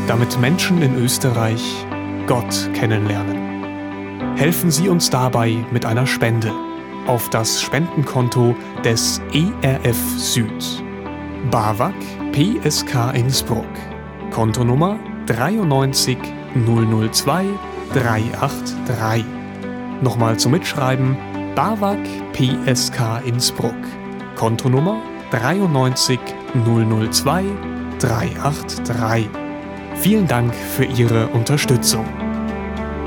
damit Menschen in Österreich Gott kennenlernen. Helfen Sie uns dabei mit einer Spende auf das Spendenkonto des ERF Süd. BAWAG PSK Innsbruck. Kontonummer 93 002 383. Nochmal zum Mitschreiben: BAWAG PSK Innsbruck. Kontonummer 93 002 383. Vielen Dank für Ihre Unterstützung.